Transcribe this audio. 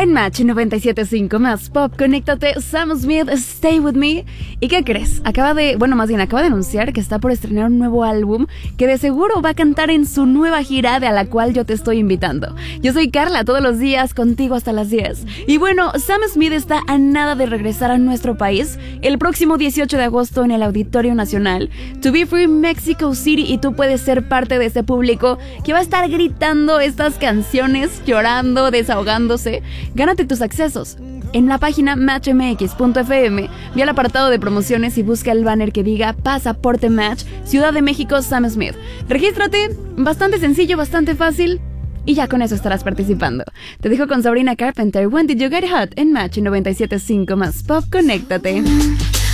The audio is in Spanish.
En Match 97.5 más pop, conéctate, Sam Smith, Stay With Me. ¿Y qué crees? Acaba de anunciar que está por estrenar un nuevo álbum que de seguro va a cantar en su nueva gira a la cual yo te estoy invitando. Yo soy Carla, todos los días contigo hasta las 10. Y bueno, Sam Smith está a nada de regresar a nuestro país el próximo 18 de agosto en el Auditorio Nacional, To Be Free Mexico City, y tú puedes ser parte de ese público que va a estar gritando estas canciones, llorando, desahogándose. Gánate tus accesos en la página matchmx.fm. Ve al apartado de promociones y busca el banner que diga Pasaporte Match, Ciudad de México, Sam Smith. Regístrate, bastante sencillo, bastante fácil, y ya con eso estarás participando. Te dejo con Sabrina Carpenter, When Did You Get Hot, en Match 97.5 más pop, conéctate.